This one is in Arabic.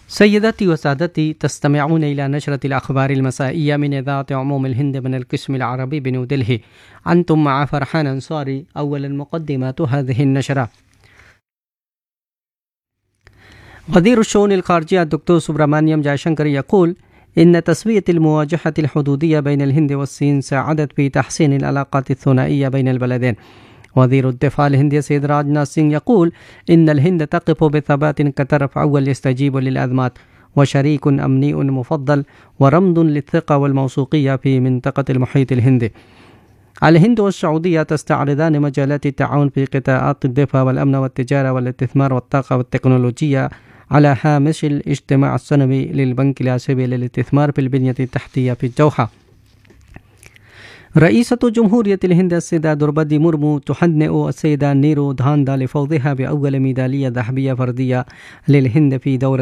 سيداتي وسادتي، تستمعون إلى نشرة الأخبار المسائية من إذاعة عموم الهند من القسم العربي بنيودلهي. أنتم مع فرحان أنصاري. أولا مقدمات هذه النشرة. وزير الشؤون الخارجية الدكتور سبرامانيام جايشنكر يقول إن تسوية المواجهة الحدودية بين الهند والصين ساعدت في تحسين العلاقات الثنائية بين البلدين. وزير الدفاع الهندي سيد راجناث سينغ يقول إن الهند تقف بثبات كطرف أول يستجيب للأزمات وشريك أمني مفضل ورمز للثقة والموثوقية في منطقة المحيط الهندي. الهند والسعودية تستعرضان مجالات التعاون في قطاعات الدفاع والأمن والتجارة والاستثمار والطاقة والتكنولوجيا على هامش الاجتماع السنوي للبنك الآسيوي للاستثمار في البنية التحتية في الدوحة. رئيسة جمهورية الهند السيدة دربدي مرمو تهنئ السيدة نيرو دهاندا لفوزها بأول ميدالية ذهبية فردية للهند في دورة